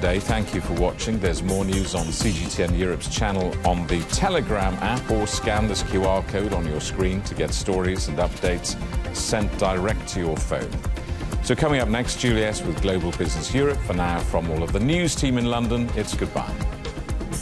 today. Thank you for watching. There's more news on CGTN Europe's channel on the Telegram app, or scan this QR code on your screen to get stories and updates sent direct to your phone. So coming up next, Julia S. with Global Business Europe. For now, from all of the news team in London, it's goodbye.